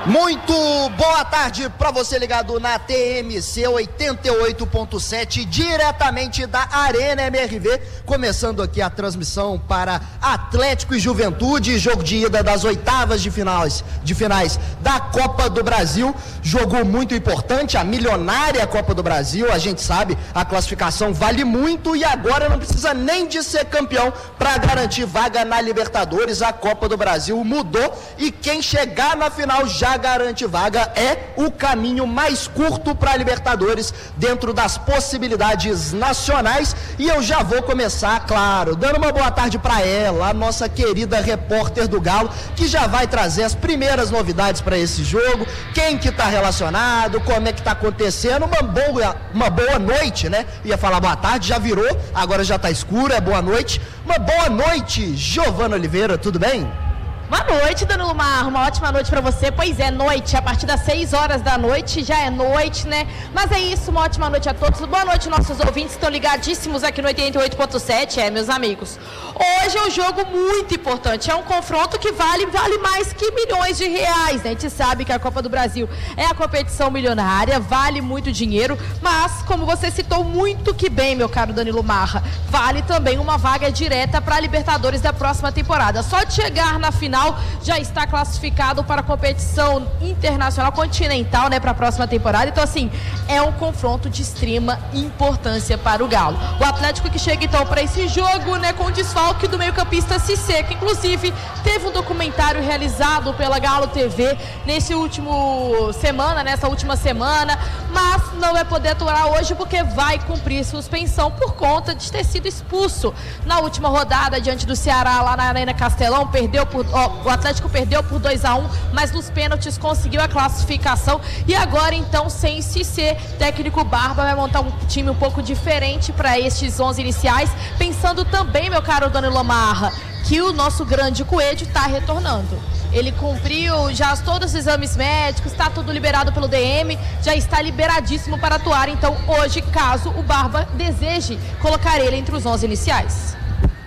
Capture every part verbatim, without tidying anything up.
Muito boa tarde para você ligado na T M C oitenta e oito ponto sete, diretamente da Arena M R V, começando aqui a transmissão para Atlético e Juventude, jogo de ida das oitavas de finais, de finais da Copa do Brasil, jogo muito importante, a milionária Copa do Brasil, a gente sabe, a classificação vale muito e agora não precisa nem de ser campeão para garantir vaga na Libertadores. A Copa do Brasil mudou e quem chegar na final já garante vaga, é o caminho mais curto para a Libertadores dentro das possibilidades nacionais. E eu já vou começar, claro, dando uma boa tarde para ela, a nossa querida repórter do Galo, que já vai trazer as primeiras novidades para esse jogo, quem que está relacionado, como é que está acontecendo. Uma boa, uma boa noite, né? Ia falar boa tarde, já virou, agora já está escuro, é boa noite. Uma boa noite, Giovana Oliveira, tudo bem? Boa noite, Danilo Mar, uma ótima noite pra você. Pois é, noite, a partir das seis horas da noite, já é noite, né? Mas é isso, uma ótima noite a todos. Boa noite, nossos ouvintes que estão ligadíssimos aqui no oitenta e oito ponto sete, é, meus amigos. Hoje é um jogo muito importante, é um confronto que vale, vale mais que milhões de reais, né? A gente sabe que a Copa do Brasil é a competição milionária, vale muito dinheiro, mas, como você citou muito que bem, meu caro Danilo Marra, vale também uma vaga direta para a Libertadores da próxima temporada. Só de chegar na final já está classificado para a competição internacional continental, né, para a próxima temporada. Então, assim, é um confronto de extrema importância para o Galo. O Atlético que chega então para esse jogo, né, com o desfalque do meio-campista Cissé, que inclusive teve um documentário realizado pela Galo T V nesse último semana, nessa última semana, mas não vai poder atuar hoje porque vai cumprir suspensão por conta de ter sido expulso na última rodada diante do Ceará lá na Arena Castelão. Perdeu por ó, o Atlético perdeu por dois a um, mas nos pênaltis conseguiu a classificação. E agora então, sem Cissé, técnico Barba vai montar um time um pouco diferente para estes onze iniciais, pensando também, meu caro Danilo Marra, que o nosso grande Coelho está retornando. Ele cumpriu já todos os exames médicos, está tudo liberado pelo D M, já está liberadíssimo para atuar. Então hoje, caso o Barba deseje colocar ele entre os onze iniciais.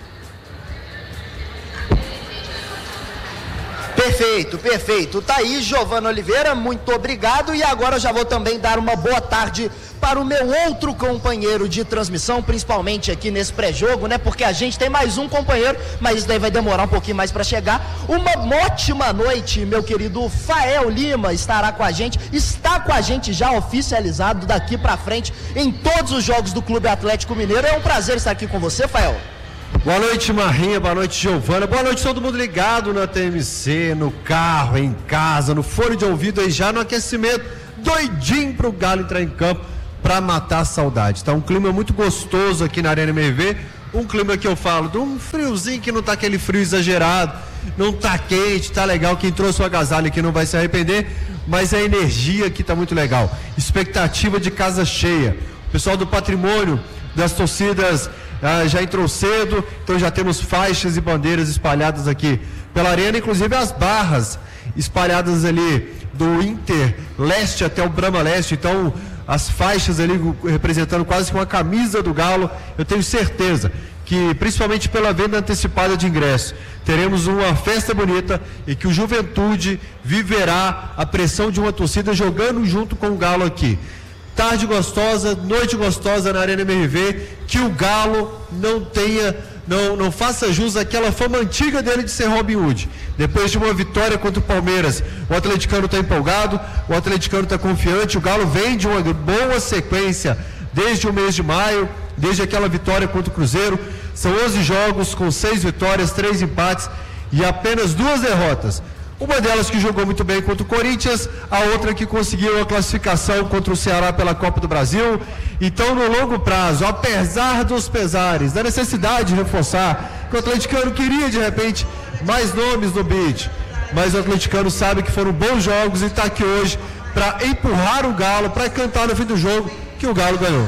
Perfeito, perfeito. Tá aí, Giovana Oliveira, muito obrigado. E agora eu já vou também dar uma boa tarde para o meu outro companheiro de transmissão, principalmente aqui nesse pré-jogo, né? Porque a gente tem mais um companheiro, mas isso daí vai demorar um pouquinho mais para chegar. Uma ótima noite, meu querido Fael Lima estará com a gente, está com a gente já oficializado daqui para frente em todos os jogos do Clube Atlético Mineiro. É um prazer estar aqui com você, Fael. Boa noite, Marrinha, boa noite, Giovana, boa noite todo mundo ligado na T M C, no carro, em casa, no fone de ouvido aí já no aquecimento, doidinho pro Galo entrar em campo pra matar a saudade. Tá um clima muito gostoso aqui na Arena M R V, um clima que eu falo de um friozinho que não tá aquele frio exagerado, não tá quente, tá legal, quem trouxe o agasalho aqui não vai se arrepender, mas a energia aqui tá muito legal, expectativa de casa cheia, o pessoal do patrimônio, das torcidas, Ah, já entrou cedo, então já temos faixas e bandeiras espalhadas aqui pela arena, inclusive as barras espalhadas ali do Inter Leste até o Brahma Leste, então as faixas ali representando quase que uma camisa do Galo. Eu tenho certeza que, principalmente pela venda antecipada de ingresso, teremos uma festa bonita e que o Juventude viverá a pressão de uma torcida jogando junto com o Galo aqui. Tarde gostosa, noite gostosa na Arena M R V, que o Galo não tenha, não, não faça jus àquela fama antiga dele de ser Robin Hood. Depois de uma vitória contra o Palmeiras, o atleticano está empolgado, o atleticano está confiante, o Galo vem de uma boa sequência desde o mês de maio, desde aquela vitória contra o Cruzeiro. São onze jogos com seis vitórias, três empates e apenas duas derrotas. Uma delas que jogou muito bem contra o Corinthians, a outra que conseguiu a classificação contra o Ceará pela Copa do Brasil. Então, no longo prazo, apesar dos pesares, da necessidade de reforçar, que o atleticano queria, de repente, mais nomes no bid, mas o atleticano sabe que foram bons jogos e está aqui hoje para empurrar o Galo, para cantar no fim do jogo que o Galo ganhou.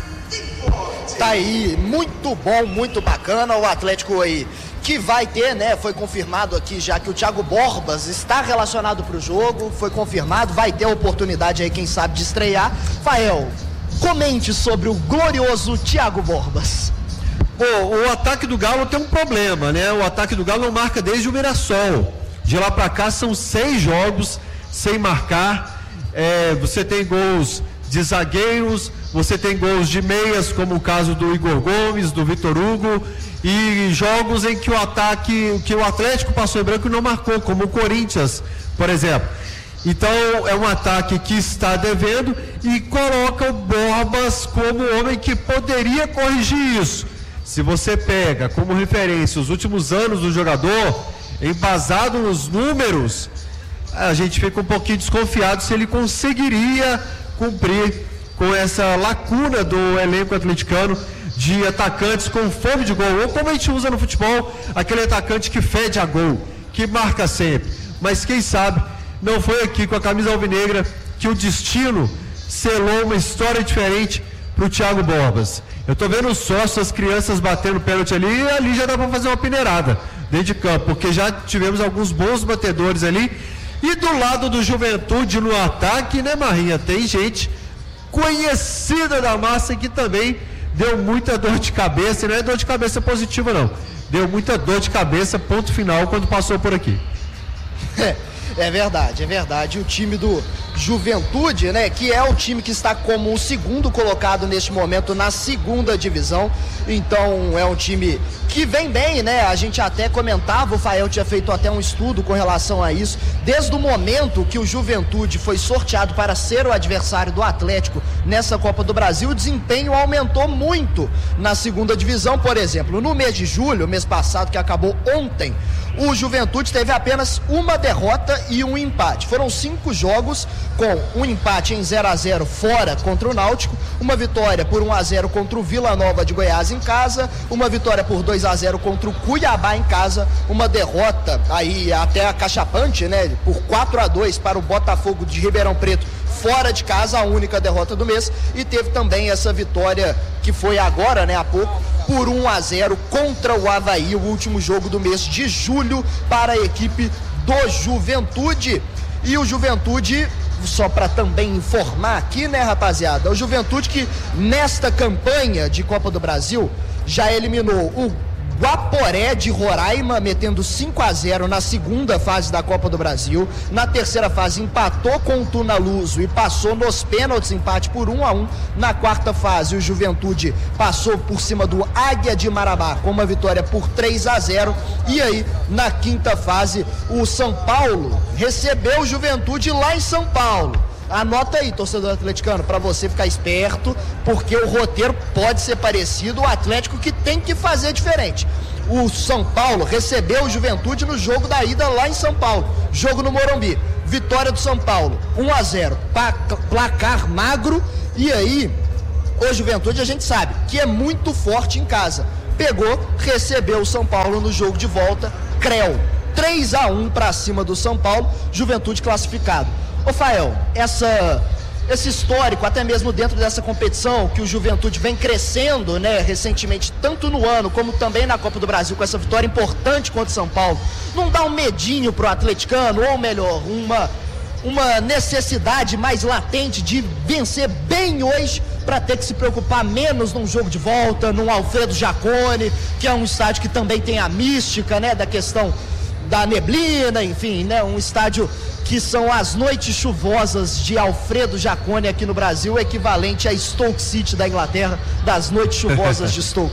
Tá aí, muito bom, muito bacana o Atlético aí, que vai ter, né, foi confirmado aqui já que o Thiago Borbas está relacionado para o jogo, foi confirmado, vai ter a oportunidade aí, quem sabe, de estrear. Fael, comente sobre o glorioso Thiago Borbas. Pô, o ataque do Galo tem um problema, né, o ataque do Galo não marca desde o Mirassol, de lá para cá são seis jogos sem marcar. É, você tem gols de zagueiros, você tem gols de meias, como o caso do Igor Gomes, do Vitor Hugo, e jogos em que o ataque, que o Atlético passou em branco e não marcou, como o Corinthians, por exemplo. Então é um ataque que está devendo e coloca o Borbas como homem que poderia corrigir isso. Se você pega como referência os últimos anos do jogador, embasado nos números, a gente fica um pouquinho desconfiado se ele conseguiria cumprir com essa lacuna do elenco atleticano de atacantes com fome de gol, ou como a gente usa no futebol, aquele atacante que fede a gol, que marca sempre. Mas quem sabe não foi aqui com a camisa alvinegra que o destino selou uma história diferente para o Thiago Borbas. Eu estou vendo os sócios, as crianças batendo pênalti ali, e ali já dá para fazer uma peneirada dentro de campo, porque já tivemos alguns bons batedores ali. E do lado do Juventude no ataque, né, Marrinha, tem gente conhecida da massa que também deu muita dor de cabeça, e não é dor de cabeça positiva não, deu muita dor de cabeça, ponto final, quando passou por aqui. É, é verdade, é verdade. O time do Juventude, né, que é o time que está como o segundo colocado neste momento na segunda divisão, então é um time que vem bem, né? A gente até comentava, o Fael tinha feito até um estudo com relação a isso, desde o momento que o Juventude foi sorteado para ser o adversário do Atlético nessa Copa do Brasil, o desempenho aumentou muito na segunda divisão. Por exemplo, no mês de julho, mês passado, que acabou ontem, o Juventude teve apenas uma derrota e um empate. Foram cinco jogos, com um empate em zero a zero fora contra o Náutico, uma vitória por um a zero contra o Vila Nova de Goiás em casa, uma vitória por dois a zero contra o Cuiabá em casa, uma derrota aí até acachapante, né, por quatro a dois para o Botafogo de Ribeirão Preto fora de casa, a única derrota do mês, e teve também essa vitória que foi agora, né, há pouco, por um a zero contra o Avaí, o último jogo do mês de julho para a equipe do Juventude. E o Juventude, só para também informar aqui, né, rapaziada, o Juventude que nesta campanha de Copa do Brasil já eliminou o Guaporé de Roraima, metendo cinco a zero na segunda fase da Copa do Brasil. Na terceira fase empatou com o Tunaluso e passou nos pênaltis, empate por um a um. Na quarta fase o Juventude passou por cima do Águia de Marabá com uma vitória por três a zero. E aí na quinta fase o São Paulo recebeu o Juventude lá em São Paulo. Anota aí, torcedor atleticano, para você ficar esperto, porque o roteiro pode ser parecido, o Atlético que tem que fazer diferente. O São Paulo recebeu o Juventude no jogo da ida lá em São Paulo, jogo no Morumbi, vitória do São Paulo, um a zero, placar magro. E aí, o Juventude a gente sabe que é muito forte em casa, pegou, recebeu o São Paulo no jogo de volta, Creu, três a um para cima do São Paulo, Juventude classificado. Ô Fael, essa, esse histórico, até mesmo dentro dessa competição, que o Juventude vem crescendo, né, recentemente, tanto no ano como também na Copa do Brasil, com essa vitória importante contra o São Paulo, não dá um medinho pro atleticano, ou melhor, uma, uma necessidade mais latente de vencer bem hoje, para ter que se preocupar menos num jogo de volta, num Alfredo Jaconi, que é um estádio que também tem a mística, né, da questão da neblina, enfim, né, um estádio que são as noites chuvosas de Alfredo Jaconi aqui no Brasil, equivalente a Stoke City da Inglaterra, das noites chuvosas de Stoke.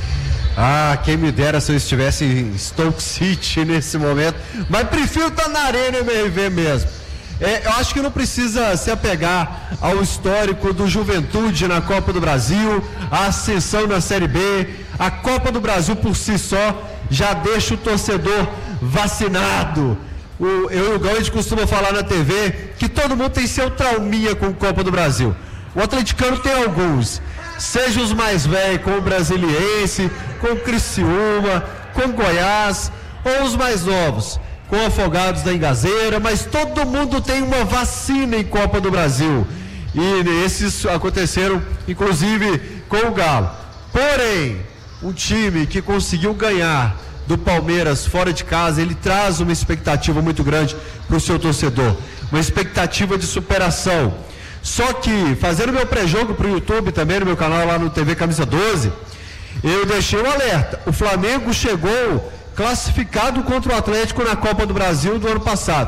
Ah, quem me dera se eu estivesse em Stoke City nesse momento, mas prefiro estar na Arena M R V mesmo. É, eu acho que não precisa se apegar ao histórico do Juventude na Copa do Brasil, a ascensão na Série B. A Copa do Brasil por si só já deixa o torcedor vacinado. O, eu e o Gão, a gente costuma falar na T V que todo mundo tem seu trauminha com a Copa do Brasil. O atleticano tem alguns, seja os mais velhos com o Brasiliense, com o Criciúma, com o Goiás, ou os mais novos com o Afogados da Ingazeira, mas todo mundo tem uma vacina em Copa do Brasil, e esses aconteceram inclusive com o Galo. Porém, um time que conseguiu ganhar do Palmeiras fora de casa, ele traz uma expectativa muito grande para o seu torcedor, uma expectativa de superação. Só que, fazendo meu pré-jogo para o YouTube também, no meu canal lá no T V Camisa doze, eu deixei um alerta. O Flamengo chegou classificado contra o Atlético na Copa do Brasil do ano passado.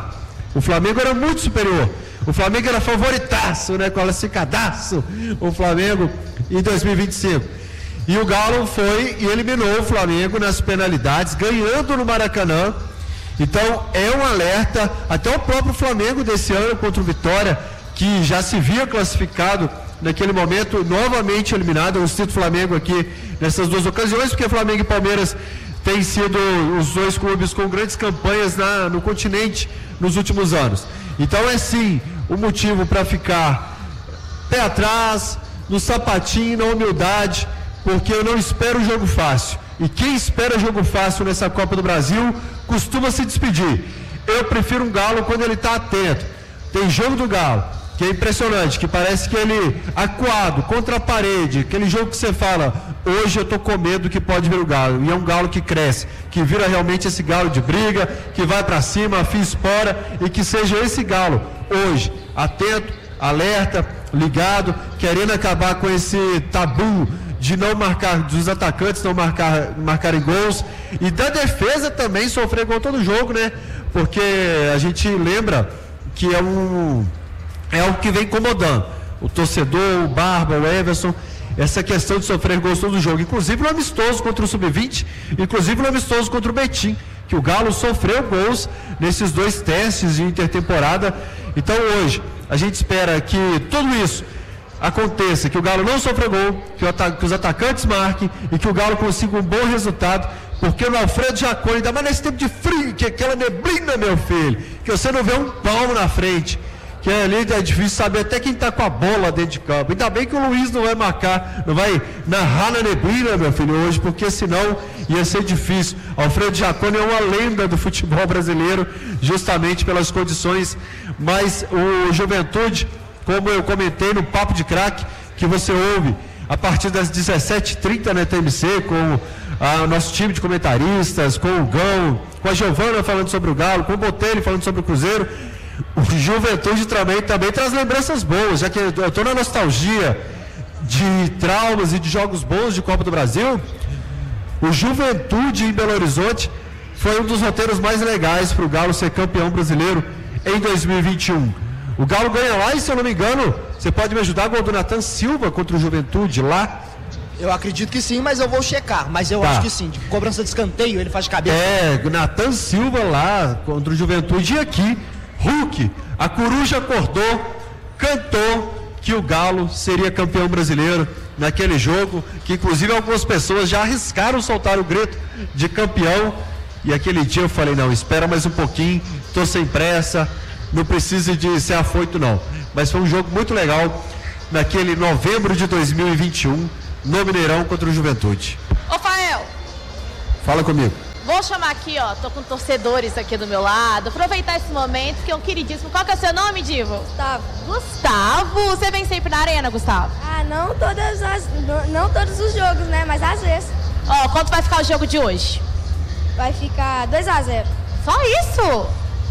O Flamengo era muito superior. O Flamengo era favoritaço, né? Classificadaço, o Flamengo em dois mil e vinte e cinco. E o Galo foi e eliminou o Flamengo nas penalidades, ganhando no Maracanã. Então é um alerta, até o próprio Flamengo desse ano contra o Vitória, que já se via classificado naquele momento, novamente eliminado. Eu cito o Flamengo aqui nessas duas ocasiões, porque Flamengo e Palmeiras têm sido os dois clubes com grandes campanhas na, no continente nos últimos anos. Então é sim um motivo para ficar pé atrás, no sapatinho, na humildade, porque eu não espero jogo fácil. E quem espera jogo fácil nessa Copa do Brasil costuma se despedir. Eu prefiro um Galo quando ele está atento. Tem jogo do Galo, que é impressionante, que parece que ele acuado, contra a parede, aquele jogo que você fala, hoje eu tô com medo que pode vir o Galo, e é um Galo que cresce, que vira realmente esse Galo de briga, que vai para cima, fia espora, e que seja esse Galo, hoje, atento, alerta, ligado, querendo acabar com esse tabu de não marcar, dos atacantes não marcar, marcarem gols, e da defesa também sofrer gol todo jogo, né, porque a gente lembra que é um... é algo que vem incomodando o torcedor, o Barba, o Everson, essa questão de sofrer gols todo jogo, inclusive no amistoso contra o sub vinte, inclusive no amistoso contra o Betim, que o Galo sofreu gols nesses dois testes de intertemporada. Então hoje a gente espera que tudo isso aconteça, que o Galo não sofra gol, que, o que os atacantes marquem e que o Galo consiga um bom resultado, porque o Alfredo Jaconi, ainda mais nesse tempo de frio, que é aquela neblina, meu filho, que você não vê um palmo na frente, que ali é difícil saber até quem está com a bola dentro de campo. Ainda bem que o Luiz não vai marcar, não vai narrar na neblina, meu filho, hoje, porque senão ia ser difícil. Alfredo Jaconi é uma lenda do futebol brasileiro, justamente pelas condições, mas o Juventude, como eu comentei no Papo de Craque, que você ouve a partir das dezessete e trinta na T M C, com o nosso time de comentaristas, com o Gão, com a Giovana falando sobre o Galo, com o Botelho falando sobre o Cruzeiro. O Juventude também, também traz lembranças boas, já que eu estou na nostalgia de traumas e de jogos bons de Copa do Brasil. O Juventude em Belo Horizonte foi um dos roteiros mais legais para o Galo ser campeão brasileiro em dois mil e vinte e um. O Galo ganha lá e, se eu não me engano, você pode me ajudar, gol do Nathan Silva contra o Juventude lá. Eu acredito que sim, mas eu vou checar. Mas eu tá. acho que sim, de cobrança de escanteio, ele faz de cabeça. É, Nathan Silva lá contra o Juventude. E aqui, Hulk, a coruja acordou, cantou que o Galo seria campeão brasileiro naquele jogo, que inclusive algumas pessoas já arriscaram soltar o grito de campeão. E aquele dia eu falei, não, espera mais um pouquinho, tô sem pressa, não precisa de ser afoito não. Mas foi um jogo muito legal naquele novembro de dois mil e vinte e um, no Mineirão contra o Juventude. Ô, Fael. Fala comigo. Vou chamar aqui, ó, tô com torcedores aqui do meu lado, aproveitar esse momento, que é um queridíssimo. Qual que é o seu nome, Divo? Gustavo. Gustavo, você vem sempre na arena, Gustavo? Ah, não todas as, não, não todos os jogos, né, mas às vezes. Ó, quanto vai ficar o jogo de hoje? Vai ficar dois a zero. Só isso?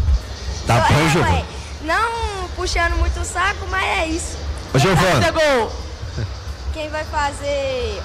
Tá é, bom, Giovana. Não puxando muito o saco, mas é isso. Ô, Giovana. Fazer gol. Quem vai fazer...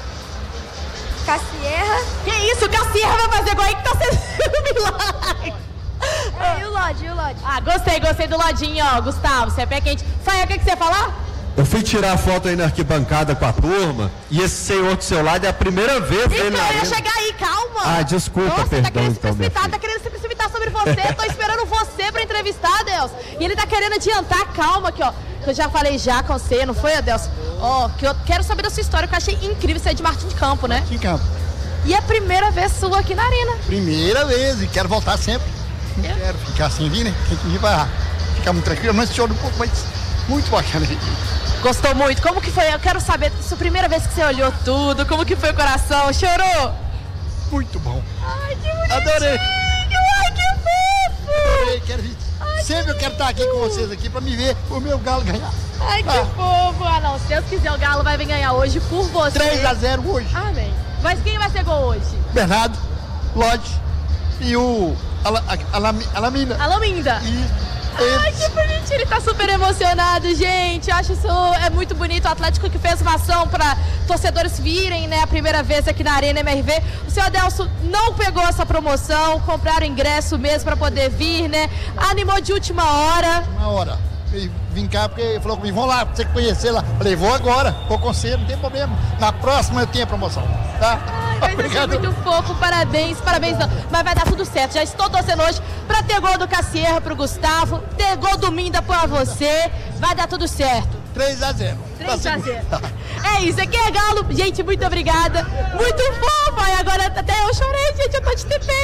Cassierra. Que isso, Cassierra vai fazer gol aí que tá sendo milagre. É, e o Lodge, e o Lodge. Ah, gostei, gostei do Lodinho, ó, Gustavo, você é pé quente. Fael, o que, que você ia falar? Eu fui tirar a foto aí na arquibancada com a turma e esse senhor do seu lado é a primeira vez dele Então, na eu ia arena. chegar aí, calma. Ah, desculpa, Nossa, perdão, tá querendo então, se minha precipitar, filha. tá querendo se precipitar sobre você, tô esperando você pra entrevistar, Deus. E ele tá querendo adiantar, calma aqui, ó. Que eu já falei já com você, não foi, Adelson? Ó, que eu quero saber da sua história, que eu achei incrível, você é de Martim de Campo, né? Em campo. E é a primeira vez sua aqui na arena. Primeira vez, e quero voltar sempre. Não Eu? quero ficar assim, vir, né? Tem que vir pra ficar muito tranquilo, mas choro um pouco, mas muito bacana. Gostou muito? Como que foi? Eu quero saber, sua primeira vez que você olhou tudo, como que foi o coração? Chorou? Muito bom. Ai, que bonitinho! Adorei. Ai, que fofo! Adorei, quero vir. Sempre eu quero estar aqui com vocês aqui pra me ver o meu Galo ganhar. Ai, que Ah. fofo! Ah, não, se Deus quiser, o Galo vai vir ganhar hoje por você. três a zero hoje. Amém. Mas quem vai ser gol hoje? Bernardo, Lodge e o Ala- a- Alami- Alamina. Alô, Minda. E Ai, que bonitinho, ele tá super emocionado, gente. Eu acho isso é muito bonito. O Atlético que fez uma ação para torcedores virem, né, a primeira vez aqui na Arena M R V. O senhor Adelson não pegou essa promoção, compraram ingresso mesmo para poder vir, né? Animou de última hora. Uma hora. E vim cá porque ele falou comigo, vamos lá, pra você conhecer lá. Falei, vou agora, vou com você, não tem problema. Na próxima eu tenho a promoção, tá? Ai, vai ser muito fofo, parabéns, parabéns. Não. Mas vai dar tudo certo, já estou torcendo hoje pra ter gol do Cassierra pro Gustavo, ter gol do Minda pra você, vai dar tudo certo. três a zero. três a zero. É isso, aqui é Galo. Gente, muito obrigada. Muito fofa. E agora até eu chorei, gente, eu tô de T P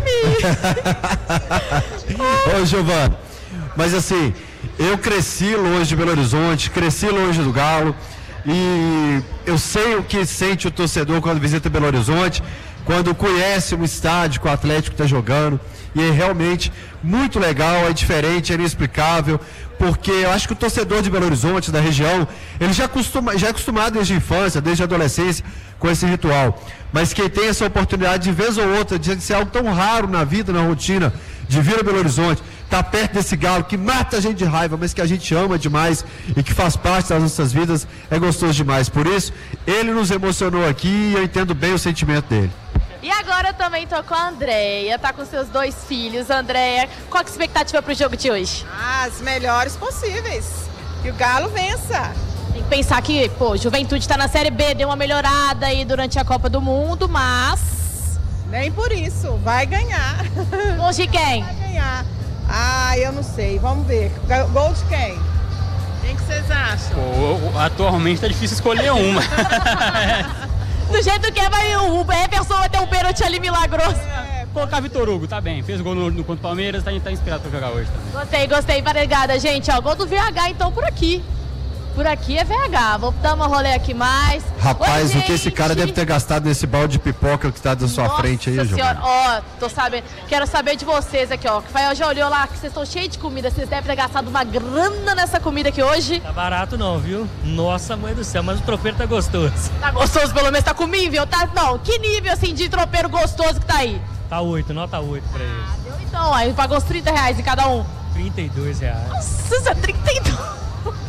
M. Ô, Giovana, mas assim, eu cresci longe de Belo Horizonte, cresci longe do Galo e eu sei o que sente o torcedor quando visita Belo Horizonte, quando conhece um estádio que o Atlético está jogando, e é realmente muito legal, é diferente, é inexplicável, porque eu acho que o torcedor de Belo Horizonte, da região, ele já, costuma, já é acostumado desde a infância, desde a adolescência, com esse ritual, mas quem tem essa oportunidade de vez ou outra, de ser algo tão raro na vida, na rotina, de vir a Belo Horizonte, tá perto desse Galo que mata a gente de raiva, mas que a gente ama demais e que faz parte das nossas vidas, é gostoso demais. Por isso, ele nos emocionou aqui e eu entendo bem o sentimento dele. E agora eu também tô com a Andréia, tá com seus dois filhos. Andréia, qual que é a expectativa pro jogo de hoje? As melhores possíveis, que o Galo vença. Tem que pensar que, pô, Juventude tá na Série B, deu uma melhorada aí durante a Copa do Mundo, mas... Nem por isso, vai ganhar. Gol de quem? Vai ganhar. Ah, eu não sei, vamos ver. Gol de quem? Quem que vocês acham? Pô, atualmente tá difícil escolher uma. Do jeito que é, vai, o Everson vai ter um pênalti ali milagroso. É, colocar Vitor Hugo, tá bem. Fez gol no, no contra o Palmeiras, tá, tá inspirado pra jogar hoje também. Gostei, gostei, obrigada, gente. Ó, gol do V H então por aqui. Por aqui é V H. Vou dar uma rolê aqui mais. Rapaz, Oi, o que esse cara deve ter gastado nesse balde de pipoca que está da sua Nossa frente aí, senhora. Giovana? Ó, tô sabendo. Quero saber de vocês aqui, ó. Que Fael já olhou lá que vocês estão cheios de comida. Vocês devem ter gastado uma grana nessa comida aqui hoje. Tá barato não, viu? Nossa, mãe do céu, mas o tropeiro tá gostoso. Tá gostoso, pelo menos tá comível, tá? Não, que nível assim de tropeiro gostoso que tá aí? Tá oito, nota oito pra eles. Ah, deu então, aí pagou uns trinta reais em cada um. trinta e dois reais. Nossa, isso é trinta e dois.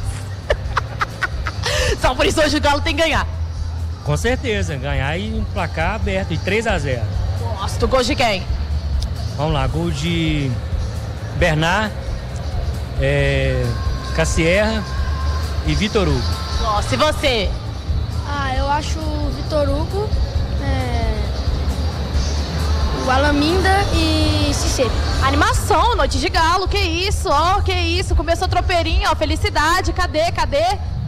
Só por isso hoje o Galo tem que ganhar. Com certeza, ganhar e um placar aberto, e três a zero. Gosto, gol de quem? Vamos lá, gol de Bernard, é, Cassierra e Vitor Hugo. Nossa, e você? Ah, eu acho o Vitor Hugo, é, o Alaminda e Cicero. Animação, noite de Galo, que isso, ó, que isso. Começou tropeirinho, ó, felicidade, cadê, cadê?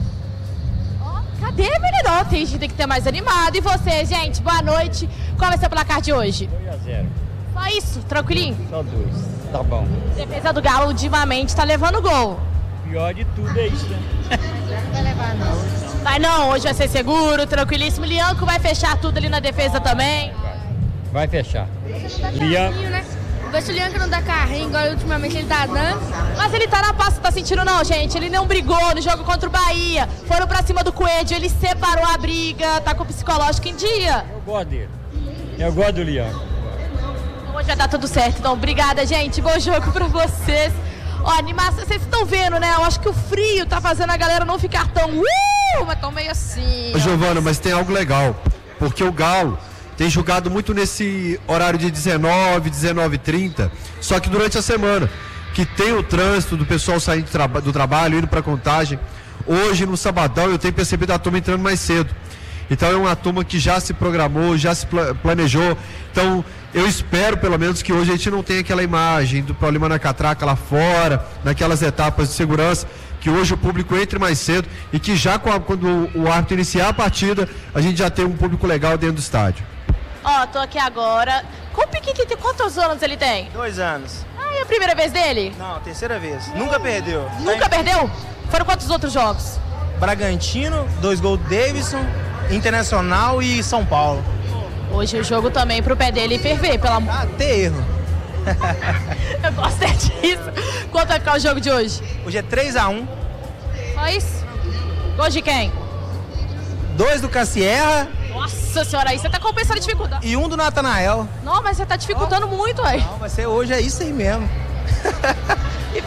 Cadê, menino? Tem gente que ter mais animado. E você, gente? Boa noite. Qual vai ser o placar de hoje? dois a zero. Só isso? Tranquilinho? Só dois. Tá bom. Defesa do Galo, ultimamente, tá levando gol. Pior de tudo é isso, né? Não vai levar, não. Vai não, hoje vai ser seguro, tranquilíssimo. Lianco vai fechar tudo ali na defesa também. Vai fechar. Lian... Né? Vê se o Lianco não dá carrinho, igual ultimamente ele tá dando. Mas ele tá na paz, tá sentindo não, gente? Ele não brigou no jogo contra o Bahia. Foram pra cima do Coelho, ele separou a briga, tá com o psicológico em dia. Eu gosto dele. Eu gosto do Lian. Hoje vai dar tudo certo, então obrigada, gente. Bom jogo pra vocês. Ó, animação, vocês estão vendo, né? Eu acho que o frio tá fazendo a galera não ficar tão... Uh, mas tão meio assim. Ô, Giovana, mas tem algo legal, porque o Galo tem jogado muito nesse horário de dezenove, dezenove e trinta, só que durante a semana, que tem o trânsito do pessoal saindo do, traba- do trabalho, indo para Contagem. Hoje, no sabadão, eu tenho percebido a turma entrando mais cedo. Então é uma turma que já se programou, já se pla- planejou. Então eu espero pelo menos que hoje a gente não tenha aquela imagem do problema na catraca lá fora, naquelas etapas de segurança, que hoje o público entre mais cedo e que já com a, quando o árbitro iniciar a partida, a gente já tem um público legal dentro do estádio. Ó, tô aqui agora. Com o Piquet, quantos anos ele tem? Dois anos. Ah, é a primeira vez dele? Não, terceira vez. Nunca perdeu. Nunca perdeu? Foram quantos outros jogos? Bragantino, dois gols do Davidson, Internacional e São Paulo. Hoje o jogo também pro pé dele ferver, pelo amor. Ah, ter erro. Eu gosto é disso. Quanto vai ficar o jogo de hoje? Hoje é três a um. Só isso? Gol de quem? Dois do Cassierra. Nossa senhora, aí você tá compensando a dificuldade. E um do Natanael. Não, mas você tá dificultando oh. muito aí. Não, vai ser hoje, é isso aí mesmo. E pra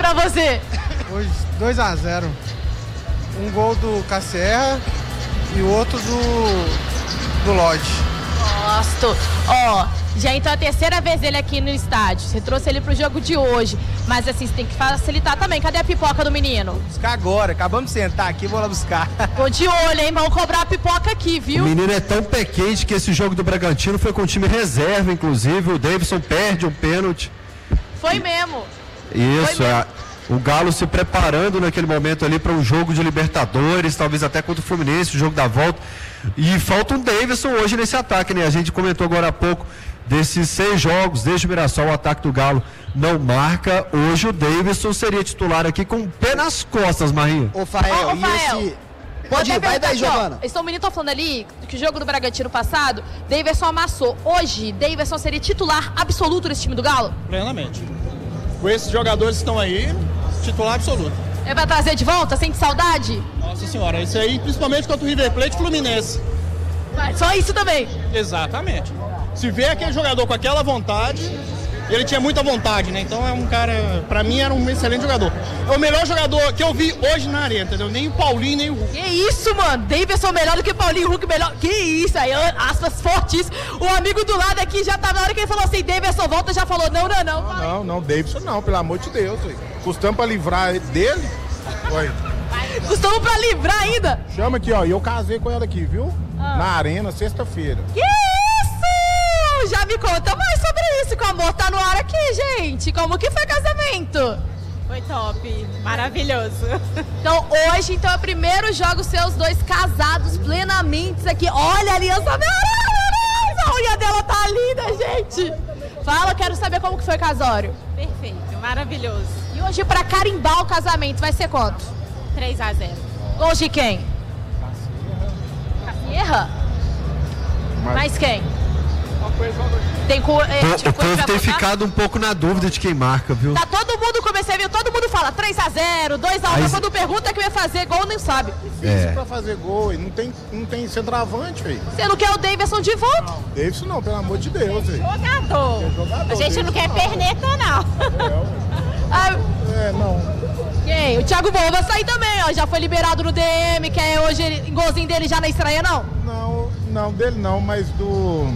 pra você? Hoje, dois a zero. Um gol do Casserra e o outro do, do Lodge. Gosto. Ó, já então a terceira vez ele aqui no estádio. Você trouxe ele pro jogo de hoje. Mas assim, você tem que facilitar também. Cadê a pipoca do menino? Vou buscar agora. Acabamos de sentar aqui, vou lá buscar. Tô de olho, hein? Vamos cobrar a pipoca aqui, viu? O menino é tão pé quente que esse jogo do Bragantino foi com o time reserva, inclusive. O Davidson perde um pênalti. Foi mesmo. Isso, Foi mesmo. é. O Galo se preparando naquele momento ali para um jogo de Libertadores, talvez até contra o Fluminense, o jogo da volta. E falta um Davidson hoje nesse ataque, né? A gente comentou agora há pouco desses seis jogos, desde o Mirassol, o ataque do Galo não marca. Hoje o Davidson seria titular aqui com o pé nas costas, Marinho. Ô, Fael, Ô, ô, e Fael. esse... Pode ir, vai daí, Giovana. Estou menino tá falando ali que o jogo do Bragantino passado, Davidson amassou. Hoje, Davidson seria titular absoluto desse time do Galo? Plenamente. Com esses jogadores que estão aí, titular absoluto. É pra trazer de volta? Sente saudade? Nossa senhora, isso aí principalmente contra o River Plate e Fluminense. Mas só isso também? Exatamente. Se vê aquele jogador com aquela vontade, ele tinha muita vontade, né? Então é um cara, pra mim era um excelente jogador. É o melhor jogador que eu vi hoje na arena, entendeu? Nem o Paulinho, nem o Hulk. Que isso, mano? Davidson melhor do que Paulinho, Hulk melhor. Que isso aí, aspas fortes. O amigo do lado aqui já tá na hora que ele falou assim, Davidson volta, já falou, não, não, não. Não, não, não, Davidson não, pelo amor de Deus. Ué. Custamos pra livrar dele. Ué. Custamos pra livrar ainda? Chama aqui, ó, e eu casei com ela aqui, viu? Ah. Na arena, sexta-feira. Que isso? Já me conta mais sobre isso, que o amor tá no ar aqui, gente. Como que foi o casamento? Foi top, maravilhoso. Então hoje, então, é o primeiro jogo seus dois casados plenamente aqui. Olha a aliança dela, a unha dela tá linda, gente. Fala, quero saber como que foi o casório. Perfeito, maravilhoso. E hoje pra carimbar o casamento vai ser quanto? três a zero. Gols de quem? Casierra? Mais quem? Tem co é, O, tipo, o povo tem votar? ficado um pouco na dúvida de quem marca, viu? Tá todo mundo, comecei a ver, todo mundo fala três a zero, dois a um, mas quando pergunta que vai fazer gol, nem sabe. Difícil é. pra fazer gol, e não tem, não tem centroavante, velho. Você não quer o Davidson de volta? Não, Davidson não, pelo amor de Deus, velho. Jogador. É jogador. A gente Davidson não quer perneta, não. Ah, É, não. quem? O Thiago Bom vai sair também, ó. Já foi liberado no D M, quer hoje ele, golzinho dele já na estreia, não? Não, não, dele não, mas do...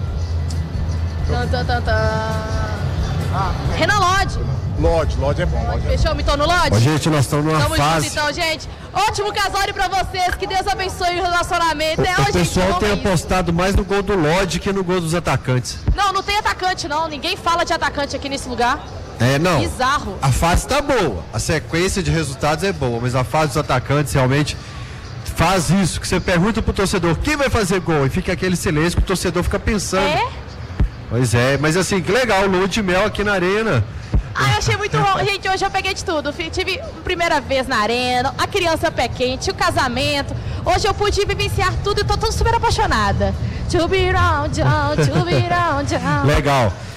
Tan, tan, tan, tan. Ah, Renan Lodge. Lodge, Lodge é bom. Lodge é Fechou, me tô no Lodge? Ó, gente, nós estamos numa Tamo fase... junto então, gente. Ótimo casório pra vocês, que Deus abençoe o relacionamento. É, O, ó, o gente, pessoal vamos tem isso. apostado mais no gol do Lodge que no gol dos atacantes. Não, não tem atacante não, ninguém fala de atacante aqui nesse lugar. É, não. Bizarro. A fase tá boa, a sequência de resultados é boa, mas a fase dos atacantes realmente faz isso, que você pergunta pro torcedor quem vai fazer gol e fica aquele silêncio que o torcedor fica pensando. É? Pois é, mas assim, que legal, lua de mel aqui na arena. Ah, eu achei muito bom. Gente, hoje eu peguei de tudo. Fui- Tive a primeira vez na arena, a criança pé quente, o casamento. Hoje eu pude vivenciar tudo e tô, tô super apaixonada. To be round, to be round, Legal.